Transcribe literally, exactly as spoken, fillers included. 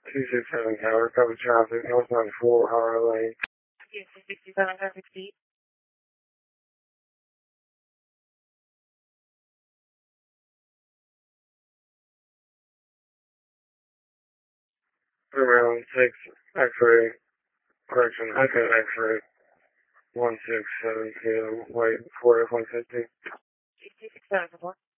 two six seven Tower, cover traffic, north ninety-four, Higher Lane. two sixty-seven, traffic speed. Around six, X-ray, correction, Echo X-ray, one six seven two, wait, four F one fifty. two six seven four.